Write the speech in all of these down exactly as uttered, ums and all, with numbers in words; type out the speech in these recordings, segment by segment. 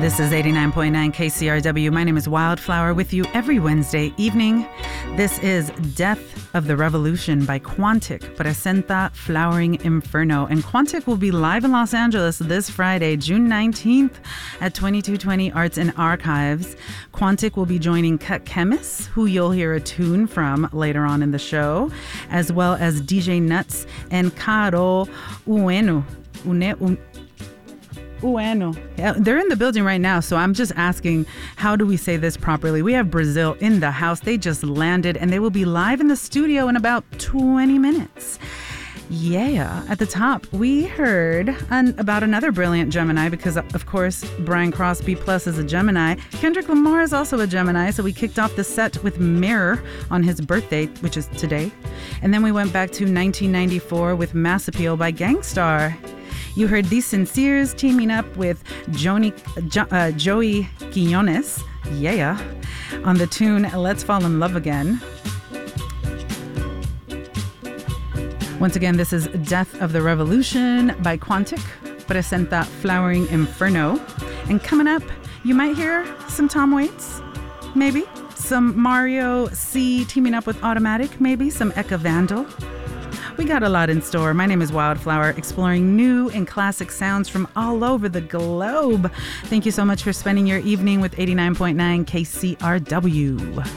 This is eighty-nine point nine K C R W. My name is Wildflower, with you every Wednesday evening. This is Death of the Revolution by Quantic, Presenta Flowering Inferno. And Quantic will be live in Los Angeles this Friday, June nineteenth at twenty-two twenty Arts and Archives. Quantic will be joining Cut Chemist, who you'll hear a tune from later on in the show, as well as D J Nuts and Caro Ueno. Une, un, Ueno. Yeah, they're in the building right now, so I'm just asking, how do we say this properly? We have Brazil in the house. They just landed, and they will be live in the studio in about twenty minutes. Yeah. At the top, we heard an, about another brilliant Gemini because, of course, Brian Crosby Plus is a Gemini. Kendrick Lamar is also a Gemini, so we kicked off the set with Mirror on his birthday, which is today. And then we went back to nineteen ninety-four with Mass Appeal by Gangstar. You heard These Sinceres teaming up with Joni, jo, uh, Joey Quinones, yeah, on the tune Let's Fall in Love Again. Once again, this is Death of the Revolution by Quantic, Presenta Flowering Inferno. And coming up, you might hear some Tom Waits, maybe, some Mario C teaming up with Automatic, maybe, some Eka Vandal. We got a lot in store. My name is Wildflower, exploring new and classic sounds from all over the globe. Thank you so much for spending your evening with eighty-nine point nine K C R W.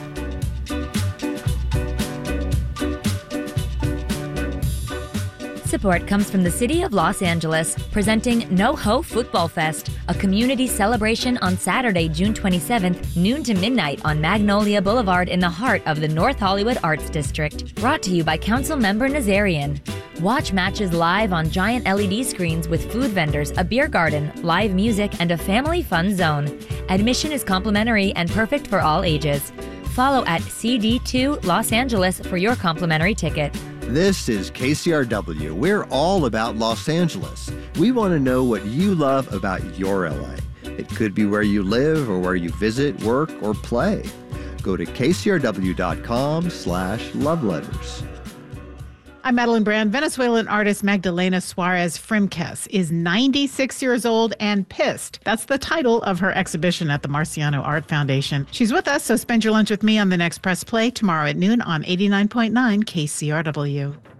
Support comes from the City of Los Angeles, presenting NoHo Football Fest, a community celebration on Saturday, June twenty-seventh, noon to midnight on Magnolia Boulevard in the heart of the North Hollywood Arts District. Brought to you by Council Member Nazarian. Watch matches live on giant L E D screens with food vendors, a beer garden, live music, and a family fun zone. Admission is complimentary and perfect for all ages. Follow at C D two Los Angeles for your complimentary ticket. This is K C R W. We're all about Los Angeles. We want to know what you love about your L A. It could be where you live or where you visit, work, or play. Go to K C R W dot com slash love letters. I'm Madeline Brand. Venezuelan artist Magdalena Suarez Frimkes is ninety-six years old and pissed. That's the title of her exhibition at the Marciano Art Foundation. She's with us, so spend your lunch with me on the next Press Play tomorrow at noon on eighty-nine point nine K C R W.